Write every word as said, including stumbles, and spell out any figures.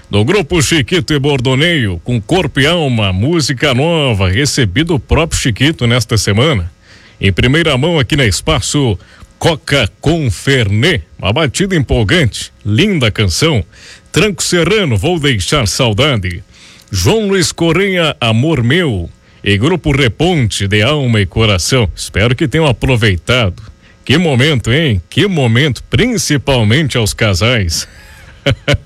Do grupo Chiquito e Bordoneio, com Corpo e Alma, música nova, recebido o próprio Chiquito nesta semana. Em primeira mão aqui na Espaço, Coca com Fernet, uma batida empolgante, linda canção. Tranco Serrano, Vou Deixar Saudade. João Luiz Correia, Amor Meu. E Grupo Reponte, de Alma e Coração. Espero que tenham aproveitado. Que momento, hein? Que momento, principalmente aos casais.